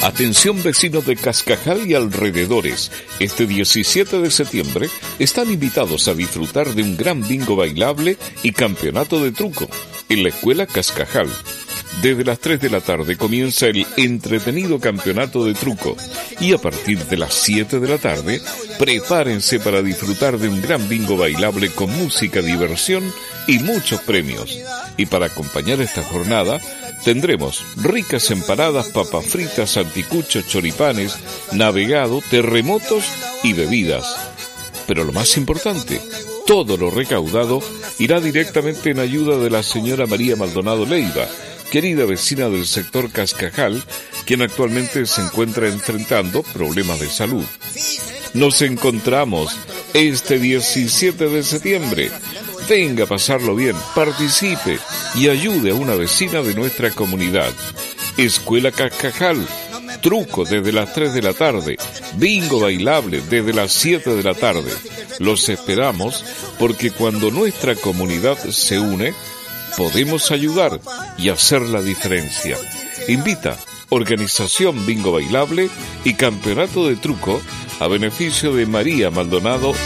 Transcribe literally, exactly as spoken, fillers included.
Atención vecinos de Cascajal y alrededores, este diecisiete de septiembre están invitados a disfrutar de un gran bingo bailable y campeonato de truco en la Escuela Cascajal. Desde las tres de la tarde comienza el entretenido campeonato de truco y a partir de las siete de la tarde prepárense para disfrutar de un gran bingo bailable con música, diversión y muchos premios. Y para acompañar esta jornada tendremos ricas empanadas, papas fritas, anticuchos, choripanes, navegado, terremotos y bebidas. Pero lo más importante, todo lo recaudado irá directamente en ayuda de la señora María Maldonado Leiva, querida vecina del sector Cascajal, quien actualmente se encuentra enfrentando problemas de salud. Nos encontramos este diecisiete de septiembre. Venga a pasarlo bien, participe y ayude a una vecina de nuestra comunidad. Escuela Cascajal, truco desde las tres de la tarde, bingo bailable desde las siete de la tarde. Los esperamos porque cuando nuestra comunidad se une, podemos ayudar y hacer la diferencia. Invita Organización Bingo Bailable y Campeonato de Truco a beneficio de María Maldonado